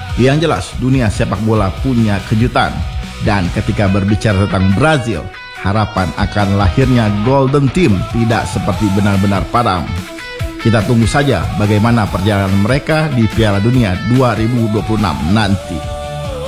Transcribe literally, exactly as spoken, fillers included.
Yang jelas, dunia sepak bola punya kejutan. Dan ketika berbicara tentang Brazil, harapan akan lahirnya Golden Team tidak seperti benar-benar padam. Kita tunggu saja bagaimana perjalanan mereka di Piala Dunia dua ribu dua puluh enam nanti.